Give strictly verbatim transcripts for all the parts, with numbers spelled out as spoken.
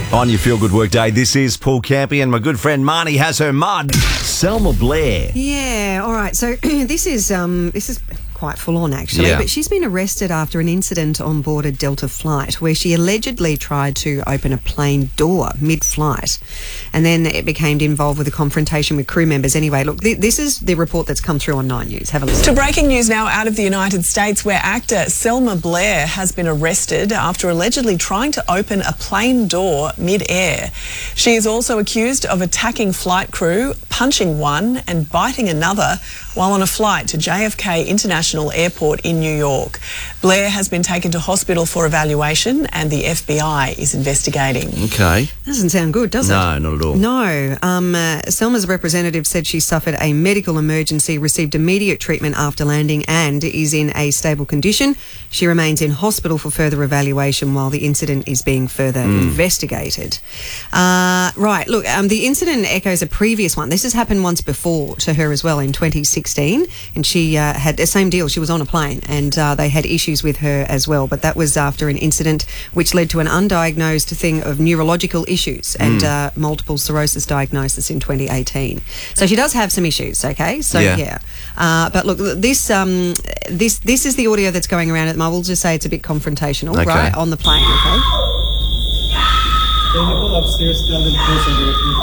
On your Feel Good Work Day, this is Paul Campy and my good friend Marnie has her mud. Selma Blair. Yeah, all right. So this is um, this is quite full on actually, Yeah. but she's been arrested after an incident on board a Delta flight where she allegedly tried to open a plane door mid-flight, and then it became involved with a confrontation with crew members. Anyway, look, th- this is the report that's come through on Nine News. Have a listen. To breaking news now out of the United States, where actor Selma Blair has been arrested after allegedly trying to open a plane door mid-air. She is also accused of attacking flight crew, punching one and biting another while on a flight to J F K International Airport in New York. Blair has been taken to hospital for evaluation and the F B I is investigating. Okay. Doesn't sound good, does it? No, not at all. No. Um, uh, Selma's representative said she suffered a medical emergency, received immediate treatment after landing and is in a stable condition. She remains in hospital for further evaluation while the incident is being further Mm. investigated. Uh, right, look, um, the incident echoes a previous one. This has happened once before to her as well in twenty sixteen, and she uh, had the same deal. She was on a plane and uh, they had issues with her as well, but that was after an incident which led to an undiagnosed thing of neurological issues and Mm. uh, multiple sclerosis diagnosis in twenty eighteen. So she does have some issues, okay? So, yeah. Yeah. Uh, but look, this um, this this is the audio that's going around at the moment. We'll just say it's a bit confrontational, Okay. right, on the plane, okay? Can you go upstairs, tell them to close the door, please?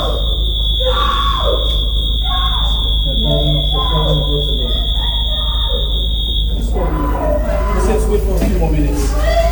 They're calling upstairs, tell them to close the door. Just let's wait for a few more minutes.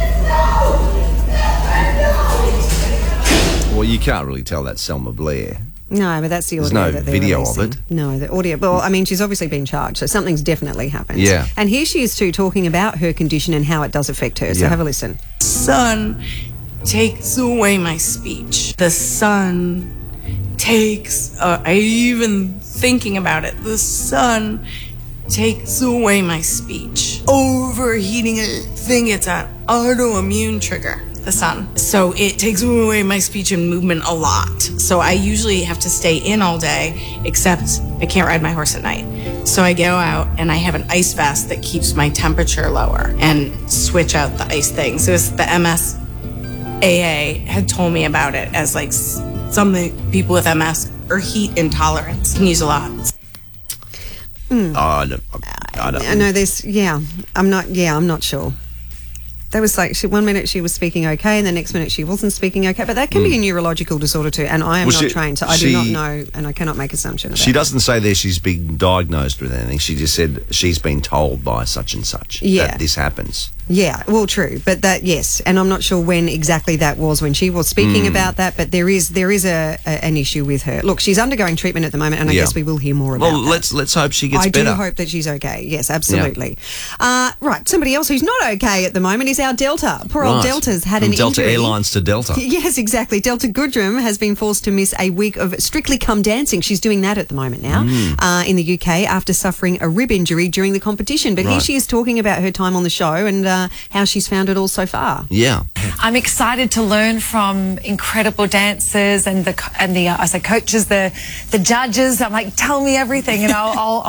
Well, you can't really tell that's Selma Blair. No, but that's the audio There's no that they're video of releasing. it. No, the audio. Well, I mean, she's obviously been charged, so something's definitely happened. Yeah. And here she is too, talking about her condition and how it does affect her. So Yeah. have a listen. Sun takes away my speech. The sun takes, uh, I even thinking about it, the sun takes away my speech. Overheating, I think it's an autoimmune trigger, the sun. So it takes away my speech and movement a lot. So I usually have to stay in all day, except I can't ride my horse at night. So I go out and I have an ice vest that keeps my temperature lower and switch out the ice thing. So it's the M S A A had told me about it as like s- something people with M S or heat intolerance can use a lot. Oh, I don't. I don't. I know there's, yeah, I'm not, yeah, I'm not sure. That was like, she, one minute she was speaking okay and the next minute she wasn't speaking okay. But that can be a neurological disorder too. And I am Well, not she- trained, so I she- do not know and I cannot make assumptions. She doesn't say there she's been diagnosed with anything. She just said she's been told by such and such Yeah. that this happens. Yeah, well, true, but that, yes, and I'm not sure when exactly that was when she was speaking Mm. about that, but there is there is a, a an issue with her. Look, she's undergoing treatment at the moment, and I Yeah. guess we will hear more about Well, that. let's let's hope she gets I better. do hope that she's okay. Yes, absolutely. Uh, right, somebody else who's not okay at the moment is our Delta. Poor old Right. Delta's had From an Delta injury. Airlines to Delta. Yes, exactly. Delta Goodrum has been forced to miss a week of Strictly Come Dancing. She's doing that at the moment now Mm. uh, in the U K after suffering a rib injury during the competition. But here Right. she is talking about her time on the show and uh, how she's found it all so far. Yeah. I'm excited to learn from incredible dancers and the and the uh, I say coaches, the the judges. I'm like, tell me everything, and I'll. I'll